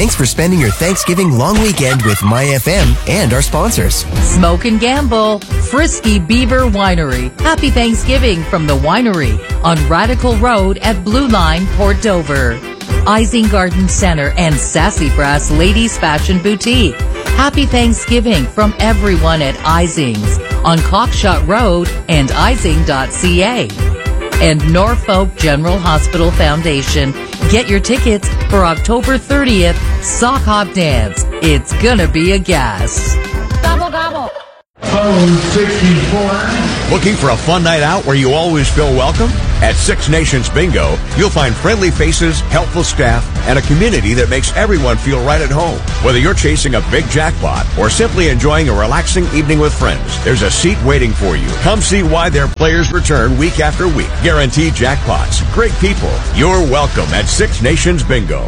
Thanks for spending your Thanksgiving long weekend with MyFM and our sponsors. Smoke and Gamble, Frisky Beaver Winery. Happy Thanksgiving from the winery on Radical Road at Blue Line, Port Dover. Ising Garden Center and Sassy Brass Ladies Fashion Boutique. Happy Thanksgiving from everyone at Ising's on Cockshot Road and ising.ca. And Norfolk General Hospital Foundation. Get your tickets for October 30th, Sock Hop Dance. It's gonna be a gas. Gobble, gobble. Phone 64. Looking for a fun night out where you always feel welcome? At Six Nations Bingo, you'll find friendly faces, helpful staff, and a community that makes everyone feel right at home. Whether you're chasing a big jackpot or simply enjoying a relaxing evening with friends, there's a seat waiting for you. Come see why their players return week after week. Guaranteed jackpots, great people. You're welcome at Six Nations Bingo.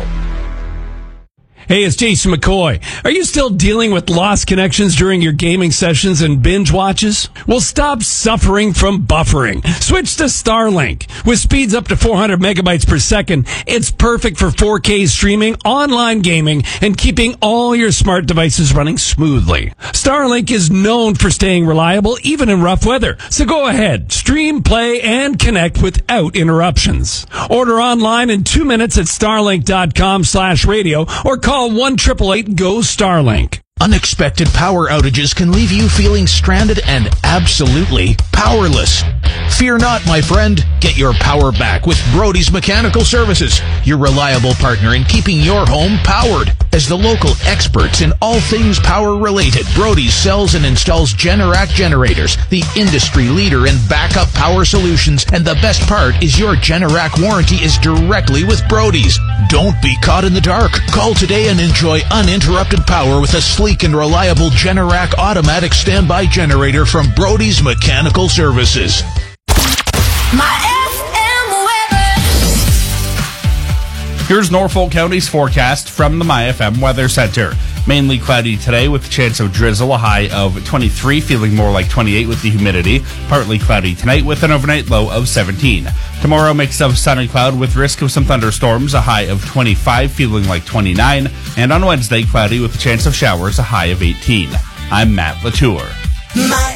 Hey, it's Jason McCoy. Are you still dealing with lost connections during your gaming sessions and binge watches? Well, stop suffering from buffering. Switch to Starlink. With speeds up to 400 megabytes per second, it's perfect for 4K streaming, online gaming, and keeping all your smart devices running smoothly. Starlink is known for staying reliable even in rough weather. So go ahead, stream, play, and connect without interruptions. Order online in 2 minutes at starlink.com/radio or call 1-888-GO-STARLINK. Unexpected power outages can leave you feeling stranded and absolutely powerless. Fear not, my friend. Get your power back with Brody's Mechanical Services, your reliable partner in keeping your home powered. As the local experts in all things power-related, Brody's sells and installs Generac generators, the industry leader in backup power solutions. And the best part is your Generac warranty is directly with Brody's. Don't be caught in the dark. Call today and enjoy uninterrupted power with a sleek and reliable Generac automatic standby generator from Brody's Mechanical Services. Here's Norfolk County's forecast from the MyFM Weather Center. Mainly cloudy today with a chance of drizzle, a high of 23, feeling more like 28 with the humidity. Partly cloudy tonight with an overnight low of 17. Tomorrow, mix of sun and cloud with risk of some thunderstorms, a high of 25, feeling like 29. And on Wednesday, cloudy with a chance of showers, a high of 18. I'm Matt Latour.